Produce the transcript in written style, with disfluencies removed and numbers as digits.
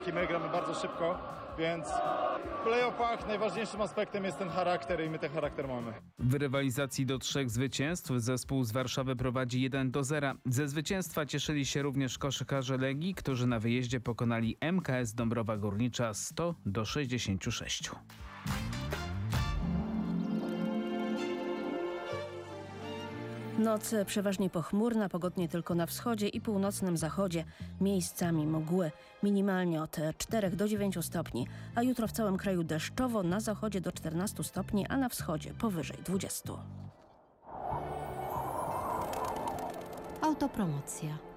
My gramy bardzo szybko, więc w play-offach najważniejszym aspektem jest ten charakter i my ten charakter mamy. W rywalizacji do 3 zwycięstw zespół z Warszawy prowadzi 1-0. Ze zwycięstwa cieszyli się również koszykarze Legii, którzy na wyjeździe pokonali MKS Dąbrowa Górnicza 100-66. Noc przeważnie pochmurna, pogodnie tylko na wschodzie i północnym zachodzie. Miejscami mgły, minimalnie od 4 do 9 stopni, a jutro w całym kraju deszczowo, na zachodzie do 14 stopni, a na wschodzie powyżej 20. Autopromocja.